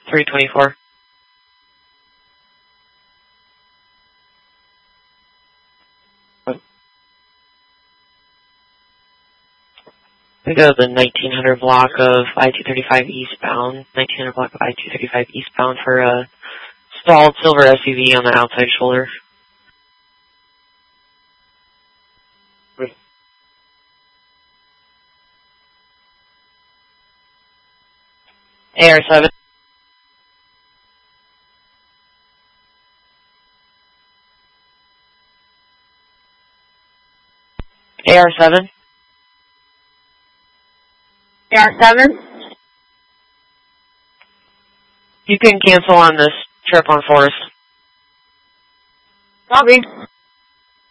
324. We go to the 1900 block of I-235 eastbound. 1900 block of I-235 eastbound for a stalled silver SUV on the outside shoulder. AR7. AR7. AR7. You can cancel on this trip on Forest. Copy.